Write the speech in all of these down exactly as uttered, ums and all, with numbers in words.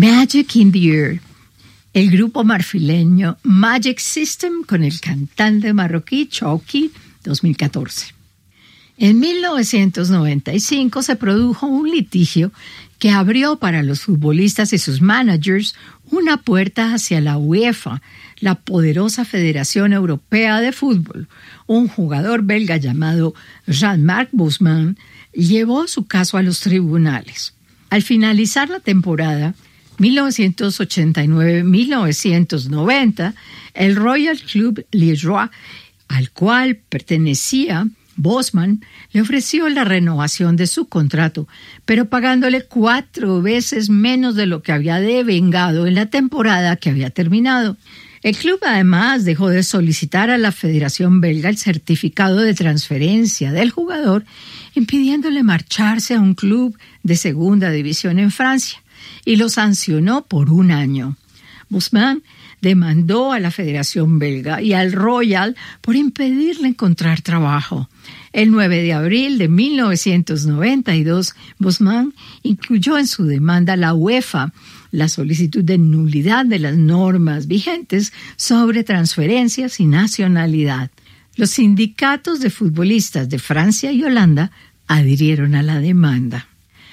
Magic in the Air, el grupo marfileño Magic System con el cantante marroquí Chouki, dos mil catorce. En mil novecientos noventa y cinco se produjo un litigio que abrió para los futbolistas y sus managers una puerta hacia la UEFA, la poderosa Federación Europea de Fútbol. Un jugador belga llamado Jean-Marc Bosman llevó su caso a los tribunales. Al finalizar la temporada mil novecientos ochenta y nueve a mil novecientos noventa, el Royal Club Lillois, al cual pertenecía Bosman, le ofreció la renovación de su contrato, pero pagándole cuatro veces menos de lo que había devengado en la temporada que había terminado. El club además dejó de solicitar a la Federación Belga el certificado de transferencia del jugador, impidiéndole marcharse a un club de segunda división en Francia, y lo sancionó por un año. Bosman demandó a la Federación Belga y al Royal por impedirle encontrar trabajo. El nueve de abril de mil novecientos noventa y dos, Bosman incluyó en su demanda a la UEFA la solicitud de nulidad de las normas vigentes sobre transferencias y nacionalidad. Los sindicatos de futbolistas de Francia y Holanda adhirieron a la demanda.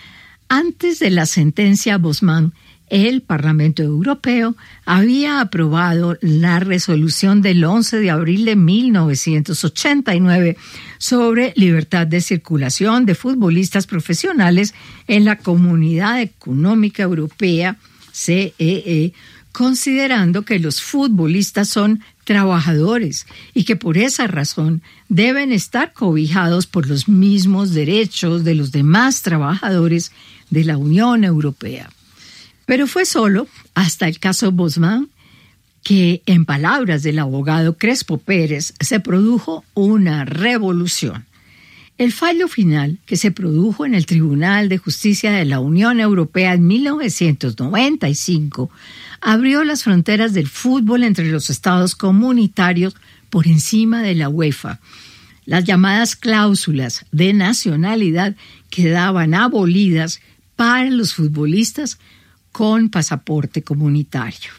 Antes de la sentencia Bosman, el Parlamento Europeo había aprobado la resolución del once de abril de mil novecientos ochenta y nueve sobre libertad de circulación de futbolistas profesionales en la Comunidad Económica Europea, C E E, considerando que los futbolistas son trabajadores y que por esa razón deben estar cobijados por los mismos derechos de los demás trabajadores de la Unión Europea. Pero fue solo hasta el caso Bosman que, en palabras del abogado Crespo Pérez, se produjo una revolución. El fallo final, que se produjo en el Tribunal de Justicia de la Unión Europea en mil novecientos noventa y cinco, abrió las fronteras del fútbol entre los estados comunitarios por encima de la UEFA. Las llamadas cláusulas de nacionalidad quedaban abolidas para los futbolistas con pasaporte comunitario.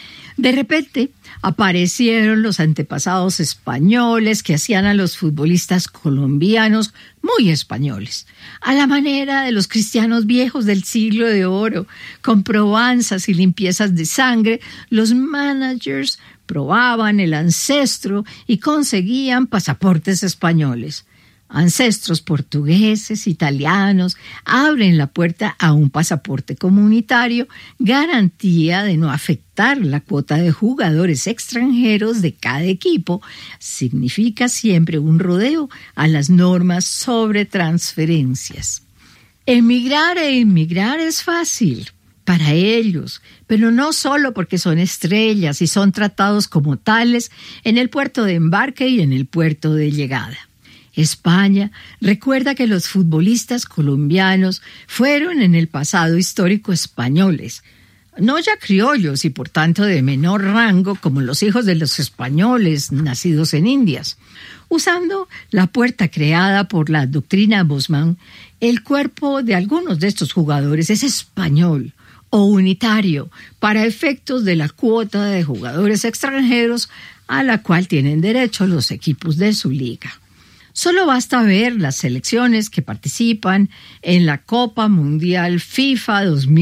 De repente aparecieron los antepasados españoles que hacían a los futbolistas colombianos muy españoles, a la manera de los cristianos viejos del siglo de oro. Con probanzas y limpiezas de sangre, los managers probaban el ancestro y conseguían pasaportes españoles. Ancestros portugueses, italianos, abren la puerta a un pasaporte comunitario, garantía de no afectar la cuota de jugadores extranjeros de cada equipo. Significa siempre un rodeo a las normas sobre transferencias. Emigrar e inmigrar es fácil para ellos, pero no solo porque son estrellas y son tratados como tales en el puerto de embarque y en el puerto de llegada. España recuerda que los futbolistas colombianos fueron en el pasado histórico españoles, no ya criollos y por tanto de menor rango como los hijos de los españoles nacidos en Indias. Usando la puerta creada por la doctrina Bosman, el cuerpo de algunos de estos jugadores es español o unitario para efectos de la cuota de jugadores extranjeros a la cual tienen derecho los equipos de su liga. Solo basta ver las selecciones que participan en la Copa Mundial FIFA dos mil